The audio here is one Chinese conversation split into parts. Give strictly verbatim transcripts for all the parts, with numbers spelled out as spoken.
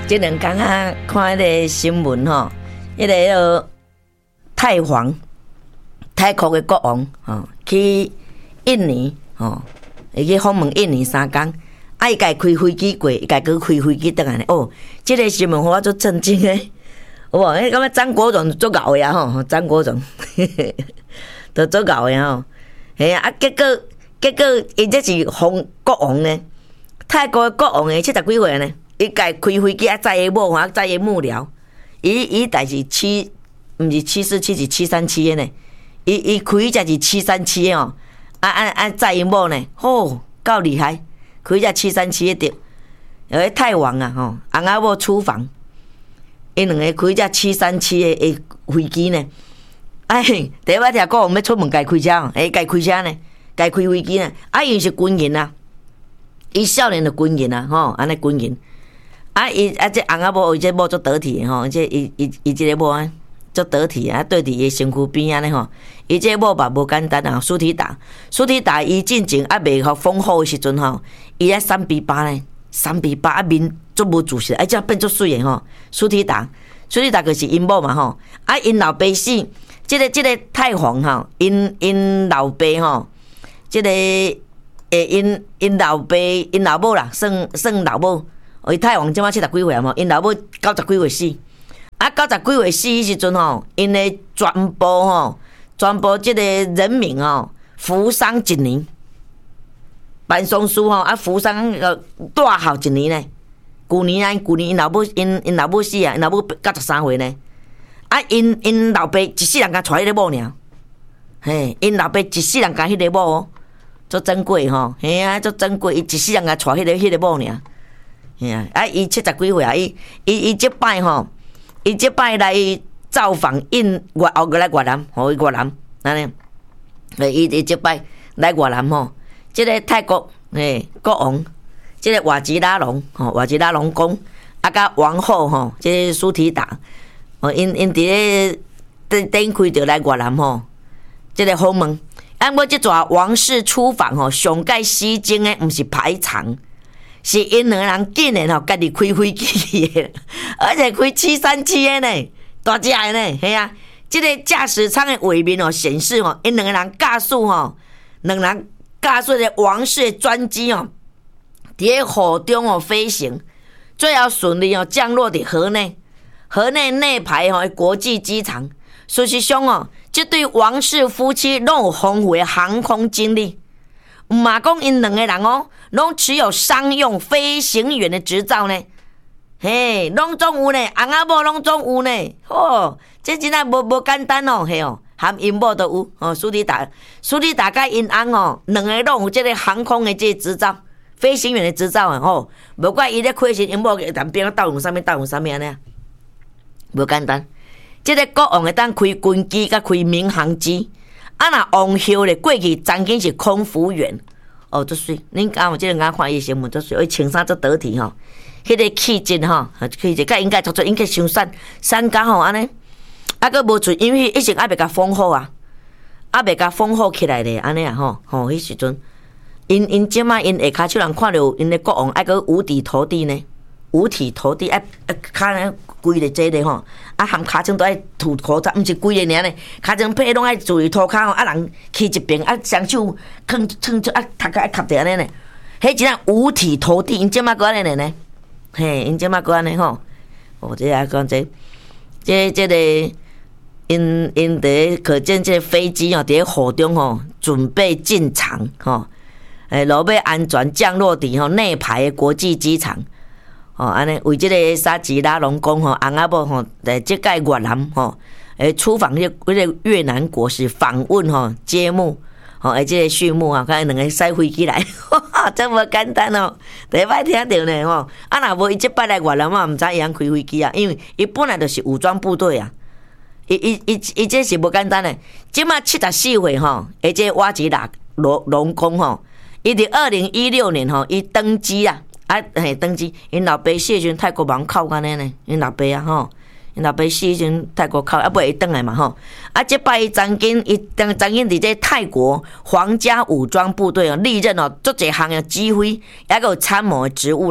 这两天啊，看迄个新闻吼，迄、那个泰皇泰国的国王吼去印尼吼，伊去访问印尼三天，啊，伊家开飞机过，伊家去开飞机倒来呢。哦，这个新闻我做震惊诶！哇，迄感觉张国荣做搞诶啊吼，张国荣，都做搞诶吼。嘿啊，结果结果伊这是皇国王呢，泰国的国王诶，七十几岁呢。伊家开飞机啊，载伊某啊，载伊幕僚，伊伊代是七，毋是七四七，是七三七的呢。伊伊开才是七三七的哦，啊啊啊载伊某呢，吼，够厉害，开只七三七的着。有个泰王啊，吼，翁仔某出访，伊两个开只七三七的的飞机呢。哎，第一摆听国王要出门，家开车，哎，家开车呢，家开飞机呢。啊，伊是军人啊，伊少年的军人啊，吼，安尼军人。啊，伊啊，这翁仔某，伊这某足得体的吼，这伊伊伊这个某啊，足得体啊，对伫伊身躯边安尼吼，伊这个某嘛无简单啊，苏提达，苏提达伊进前啊未互封号的时阵吼，伊咧三比八呢，三比八啊面足无自信，哎，这变足水的吼，苏提达，苏提达就是因某嘛吼，啊因老爸死，这个这个太皇吼，因因老爸吼，这个诶因因老爸因老母啦，算算老母。伊泰王即马七十几岁嘛，因老母九十几岁死，啊九十几岁死迄时阵吼，因的全部吼，全部即个人民吼，服丧一年，办丧事吼，啊服丧个大孝一年呢。旧年啊，旧年因老母因因老母死啊，因老母九十三岁呢，啊因因老爸一世人甲娶迄个某尔，嘿，因老爸一世人甲迄个某哦，足珍贵吼，嘿啊，足珍贵，伊一世人甲娶迄个迄个某尔。嘿啊！啊，伊七十几岁啊，伊伊伊即摆吼，伊即摆来造访印越后个来越南，吼越南安尼。诶，伊伊即摆来越南吼，即、这个泰国诶国王，即、这个瓦吉拉隆吼，瓦吉拉隆公，啊甲王后吼，即、这个苏提达，哦因因伫咧顶顶开着来越南吼，即、这个访问。按我即撮王室出访吼，上界吸睛诶，毋是排场。是因两个人竟然吼，家己开飞机的，而且开七三七的呢，大只的呢，系啊！这个驾驶舱的画面哦，显示哦，因两个人驾驶吼，两人驾驶的王室的专机哦，伫咧河中哦飞行，最后顺利哦降落伫河内，河内内排吼国际机场。事实上哦，这对王室夫妻拢有丰富的航空经历。毋嘛讲因两个人哦，拢持有商用飞行员的执照呢，嘿，拢总有呢，翁仔某拢总有呢，哦，这真正无无简单哦，嘿哦，含因某都有哦，苏里达，苏里达甲因翁哦，两个拢有这个航空的这个执照，飞行员的执照啊，哦，无怪伊咧开时因某个当兵斗用啥物斗用啥物安尼，无简单，这个国王会当开军机甲开民航机。啊，那王后咧过去曾经是空服员，哦，足水。恁刚有即个眼看伊新闻足水，伊穿衫足得体吼，迄个气质吼，气质甲应该做做应该伤瘦，瘦甲吼安尼，啊，佫无存，因为一直还袂甲封好啊，还袂甲封好起来咧，安尼啊吼，吼，迄时阵，因因即马因下骹手人看着因的国王，爱佫五体投地呢，五体投地，啊啊，骹呢规个这个吼。啊，含骹掌都爱吐口罩，毋是规个尔呢。骹掌皮拢爱注意涂骹吼，啊人去一边，啊双手囥囥就啊头壳爱磕着安尼呢。迄真啊五体投地，因即马个安尼呢？嘿，因即马个安尼吼。哦，这啊讲这，这这个因因伫可见这飞机哦，伫河中吼准备进场吼，诶，落尾安全降落伫吼内排国际机场。哦，安尼为即个沙吉拉隆功吼，翁仔某吼，在即届越南吼，诶，出访迄个越南国是访问吼揭幕，吼，诶，即个序幕啊，看两个驶飞机来，哇，真无简单哦！第一摆听到呢吼，啊，若无伊即摆来越南嘛，毋知伊通开飞机啊，因为伊本来就是武装部队啊，伊伊伊伊这是无简单诶，即马七十四岁吼，诶，即瓦吉拉隆隆功吼，伊伫二零一六年吼，伊登基啊。啊，嘿，登基，因老爸死时阵泰国人靠安尼呢，因老爸啊吼，因老爸死时阵泰国靠，啊不会转来嘛吼。啊，这摆伊曾经伊曾曾经伫这泰国皇家武装部队哦历任哦足侪项的指挥，也有参谋的职务啦。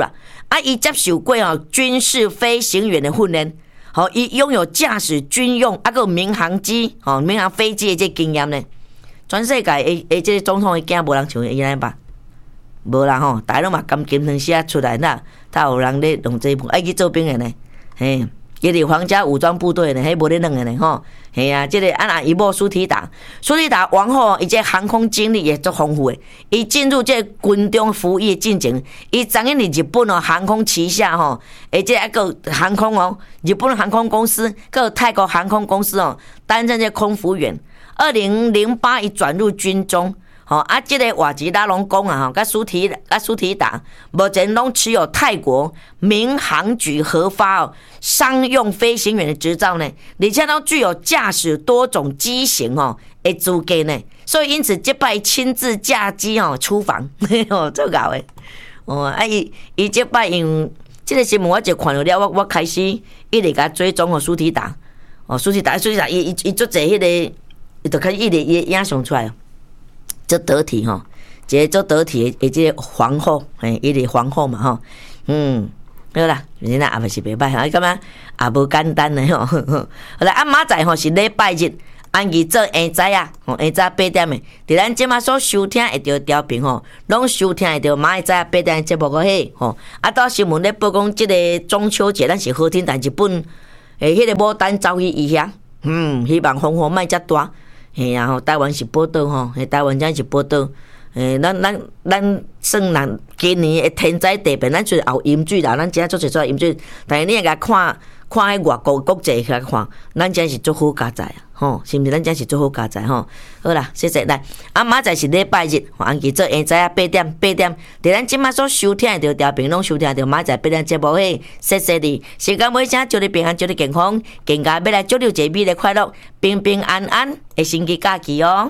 啊，伊接受过哦军事飞行员的训练，好，伊拥有驾驶军用啊个民航机哦民航飞机的这经验呢。全世界诶诶，这个总统的囝无人像伊安吧？无啦吼，大家拢嘛甘金汤写出来啦，他有人咧用这部爱去做兵的呢，嘿。伊是皇家武装部队呢，迄无咧弄的呢吼，嘿啊，这个啊那伊某苏提达，苏提达王后，伊这航空经历也足丰富的。伊进入这军中服役进程，伊曾经伫日本哦航空旗下吼，而且还个航空哦，日本航空公司，个泰国航空公司哦，担任这空服员。二零零八，伊转入军中。吼啊，这个瓦吉拉隆讲啊，吼，甲苏提甲苏提达目前拢持有泰国民航局核发哦商用飞行员的执照呢，而且都具有驾驶多种机型哦的资格呢，所以因此这摆亲自驾机哦出访，哦，做搞的哦，啊伊伊这摆用这个新闻我就看到了，我我开始一直甲追踪哦苏提达哦苏提达苏提达伊伊伊做这迄个，伊就开始一直伊影像出来。足得体吼，一个足得体的，即个皇后，嘿，伊是皇后嘛吼，嗯，好啦，人家也袂是袂歹，啊，感觉也无简单的吼。好啦，啊，明仔吼是礼拜日，按伊做下早啊，吼下早八点的，伫咱即马所收听会着调频吼，拢收听会着明仔早八点节目个嘿，吼，啊，到新闻咧报讲即个中秋节，咱是好天，但日本诶，迄个牡丹走去异乡，嗯，希望风雨莫遮大。嘿啊吼，台湾是报道吼，嘿，台湾真是报道。诶，咱咱咱算咱今年的天灾地变，咱就是后淹水啦，咱真做做出来淹水。但是你甲看看迄外国国际去看，咱真是做好加载啊，吼，是毋是？咱真是做好加载吼。好啦，谢谢来。啊，明仔是礼拜日，按期做下早八点八点，伫咱即马所收听着调频，拢收听着明仔八点节目嘿。谢谢你，时间尾声，祝你平安，祝你健康，更加要来祝你一个美丽快乐、平平安安的星期假期哦。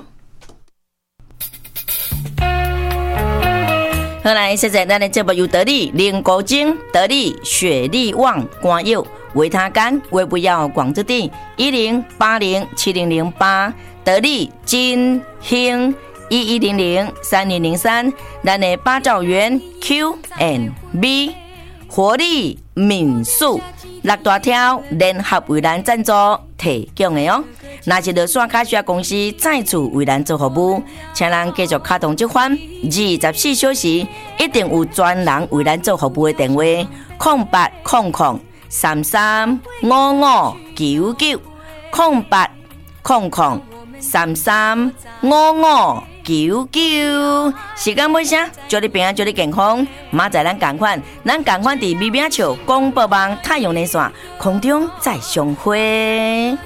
好来，现在咱的节目由得力、林国晶、得力、雪力旺、关佑、维他干、微不要、广之地一零八零七零零八，得力金兴一一零零三零零三，咱的八兆元 Q and B 活力民宿六大条联合为咱赞助提供的哦。若是落线卡需要公司再次为咱做服务，请咱继续卡通这款二十四小时一定有专人为咱做服务的电话：空八空空三三五五九九空八空空三三五五九九。时间尾声，祝你平安，祝你健康。明仔咱同款，咱同款伫美美笑广播网太阳连线空中再相会。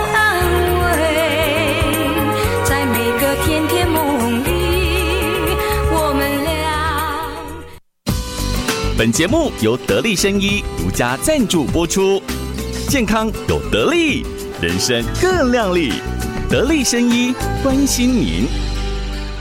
本节目由得力生医独家赞助播出，健康有得力，人生更亮丽。得力生医关心您。